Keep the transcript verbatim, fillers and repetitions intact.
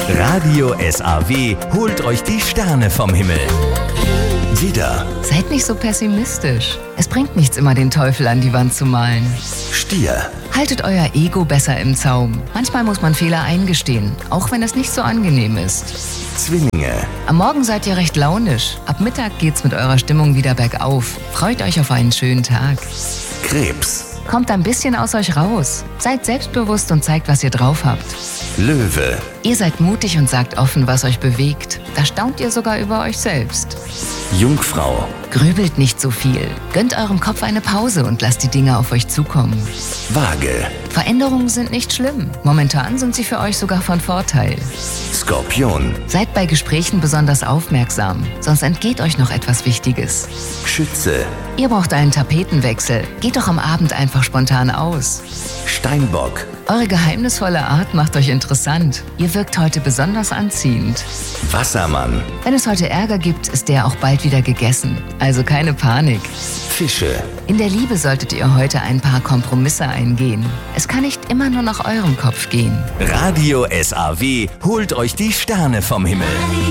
Radio S A W holt euch die Sterne vom Himmel. Widder, Seid nicht so pessimistisch. Es bringt nichts, immer den Teufel an die Wand zu malen. Stier, Haltet euer Ego besser im Zaum. Manchmal muss man Fehler eingestehen, auch wenn es nicht so angenehm ist. Zwillinge, Am Morgen seid ihr recht launisch. Ab Mittag geht's mit eurer Stimmung wieder bergauf. Freut euch auf einen schönen Tag. Krebs, Kommt ein bisschen aus euch raus. Seid selbstbewusst und zeigt, was ihr drauf habt. Löwe, Ihr seid mutig und sagt offen, was euch bewegt. Da staunt ihr sogar über euch selbst. Jungfrau, Grübelt nicht so viel. Gönnt eurem Kopf eine Pause und lasst die Dinge auf euch zukommen. Waage, Veränderungen sind nicht schlimm. Momentan sind sie für euch sogar von Vorteil. Skorpion, Seid bei Gesprächen besonders aufmerksam, sonst entgeht euch noch etwas Wichtiges. Schütze, Ihr braucht einen Tapetenwechsel. Geht doch am Abend einfach spontan aus. Steinbock, Eure geheimnisvolle Art macht euch interessant. Ihr wirkt heute besonders anziehend. Wassermann, Wenn es heute Ärger gibt, ist der auch bald wieder gegessen. Also keine Panik. Fische, In der Liebe solltet ihr heute ein paar Kompromisse eingehen. Es kann nicht immer nur nach eurem Kopf gehen. Radio S A W holt euch die Sterne vom Himmel.